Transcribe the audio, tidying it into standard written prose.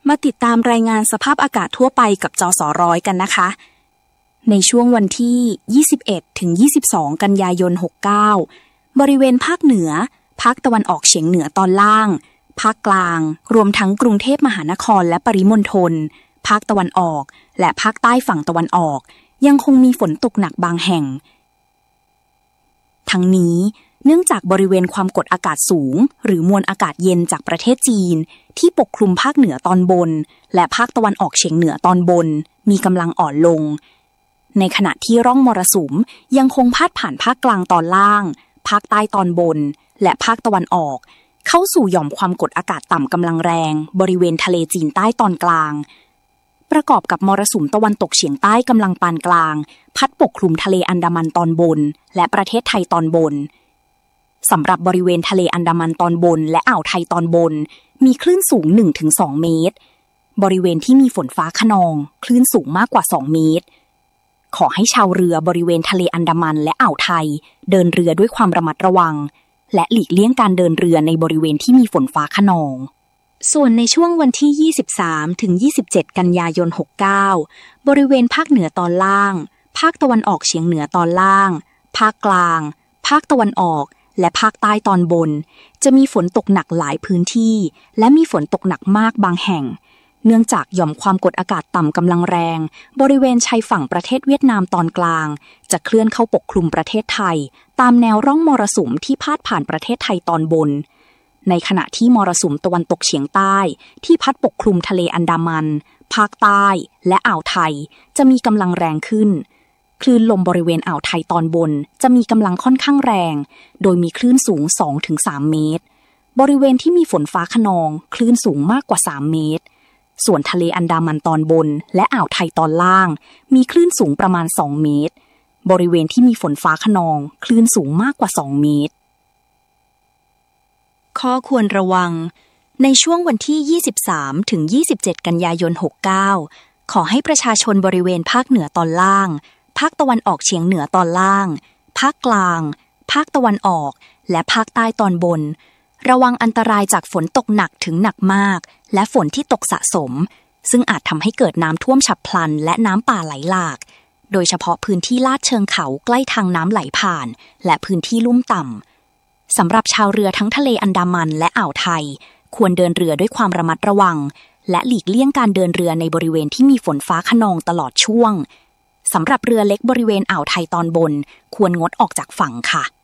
มาติดตามรายงานสภาพอากาศทั่วไปกับจสร้อยกันนะคะในช่วงวันที่ 21 ถึง 22 กันยายน 69 บริเวณภาคเหนือภาคตะวันออกเฉียงเหนือตอนล่างภาคกลางรวมทั้งกรุงเทพมหานครและปริมณฑลภาคตะวันออกและภาคใต้ฝั่งตะวันออกยังคงมีฝนตกหนักบางแห่งทั้งนี้เนื่องจากบริเวณความกดอากาศสูงหรือมวลอากาศเย็นจากประเทศจีนที่ปกคลุมภาคเหนือตอนบนและภาคตะวันออกเฉียงเหนือตอนบนมีกำลังอ่อนลงในขณะที่ร่องมรสุมยังคงพาดผ่านภาคกลางตอนล่างภาคใต้ตอนบนและภาคตะวันออกเข้าสู่หย่อมความกดอากาศต่ำกำลังแรงบริเวณทะเลจีนใต้ตอนกลางประกอบกับมรสุมตะวันตกเฉียงใต้กำลังปานกลางพัดปกคลุมทะเลอันดามันตอนบนและประเทศไทยตอนบนสำหรับบริเวณทะเลอันดามันตอนบนและอ่าวไทยตอนบนมีคลื่นสูง 1-2 เมตรบริเวณที่มีฝนฟ้าคะนองคลื่นสูงมากกว่า2 เมตรขอให้ชาวเรือบริเวณทะเลอันดามันและอ่าวไทยเดินเรือด้วยความระมัดระวังและหลีกเลี่ยงการเดินเรือในบริเวณที่มีฝนฟ้าคะนองส่วนในช่วงวันที่ 23 ถึง 27 กันยายน 69 บริเวณภาคเหนือตอนล่างภาคตะวันออกเฉียงเหนือตอนล่างภาคกลางภาคตะวันออกและภาคใต้ตอนบนจะมีฝนตกหนักหลายพื้นที่และมีฝนตกหนักมากบางแห่งเนื่องจากหย่อมความกดอากาศต่ำกำลังแรงบริเวณชายฝั่งประเทศเวียดนามตอนกลางจะเคลื่อนเข้าปกคลุมประเทศไทยตามแนวร่องมรสุมที่พาดผ่านประเทศไทยตอนบนในขณะที่มรสุมตะวันตกเฉียงใต้ที่พัดปกคลุมทะเลอันดามันภาคใต้และอ่าวไทยจะมีกำลังแรงขึ้นคลื่นลมบริเวณอ่าวไทยตอนบนจะมีกำลังค่อนข้างแรงโดยมีคลื่นสูง 2-3 เมตรบริเวณที่มีฝนฟ้าคะนองคลื่นสูงมากกว่า3 เมตรส่วนทะเลอันดามันตอนบนและอ่าวไทยตอนล่างมีคลื่นสูงประมาณ2 เมตรบริเวณที่มีฝนฟ้าคะนองคลื่นสูงมากกว่า2 เมตรข้อควรระวังในช่วงวันที่ 23 ถึง 27 กันยายน 69 ขอให้ประชาชนบริเวณภาคเหนือตอนล่างภาคตะวันออกเฉียงเหนือตอนล่างภาคกลางภาคตะวันออกและภาคใต้ตอนบนระวังอันตรายจากฝนตกหนักถึงหนักมากและฝนที่ตกสะสมซึ่งอาจทำให้เกิดน้ำท่วมฉับพลันและน้ำป่าไหลหลากโดยเฉพาะพื้นที่ลาดเชิงเขาใกล้ทางน้ำไหลผ่านและพื้นที่ลุ่มต่ำสำหรับชาวเรือทั้งทะเลอันดามันและอ่าวไทยควรเดินเรือด้วยความระมัดระวังและหลีกเลี่ยงการเดินเรือในบริเวณที่มีฝนฟ้าคะนองตลอดช่วงสำหรับเรือเล็กบริเวณอ่าวไทยตอนบนควรงดออกจากฝั่งค่ะ